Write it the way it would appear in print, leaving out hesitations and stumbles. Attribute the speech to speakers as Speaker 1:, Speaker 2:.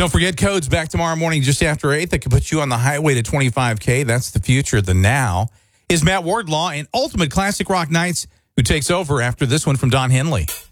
Speaker 1: Don't forget, Code's back tomorrow morning just after 8. That could put you on the highway to 25K. That's the future. The now is Matt Wardlaw and Ultimate Classic Rock Nights, who takes over after this one from Don Henley.